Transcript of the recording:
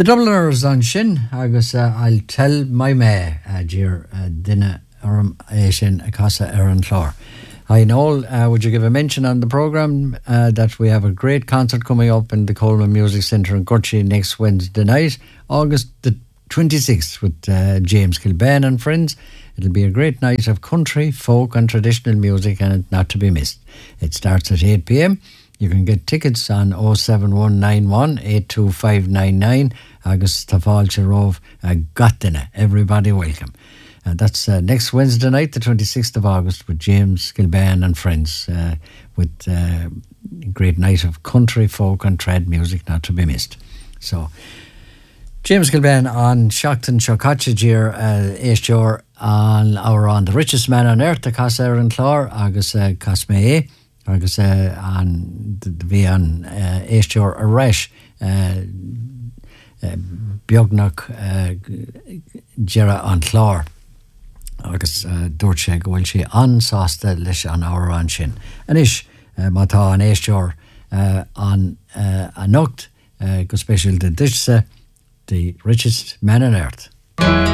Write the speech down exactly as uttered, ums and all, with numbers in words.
The Dubliners on sin agus uh, I'll tell my may uh, dear uh, dinner orm Asian Casa Aaron Clore. Hi Noel, uh, would you give a mention on the programme uh, that we have a great concert coming up in the Coleman Music Centre in Gurchy next Wednesday night, August the twenty-sixth, with uh, James Kilbane and friends. It'll be a great night of country, folk and traditional music, and not to be missed. It starts at eight p.m. You can get tickets on oh seven one nine one eight two five nine nine. Agus Tafalcha Rove uh, Gatina. Everybody welcome. Uh, that's uh, next Wednesday night, the twenty-sixth of August, with James Kilbane and friends, uh, with uh, a great night of country, folk and trad music, not to be missed. So, James Kilbane on Shockton Shokachajir uh, Eishjor on our on the richest man on earth, the Casa Aaron Clore, Agus uh, Casmee, Agus uh, on the V on uh, Eishjor Arash, uh, uh, Biognach uh, Jera on Clore. Agus uh, dúirt sé go bhfuil sé ansásta leis an ára an sin. Anis, uh, má tá an éisteoir uh, an uh, anocht uh, go special de dise, the richest man on earth.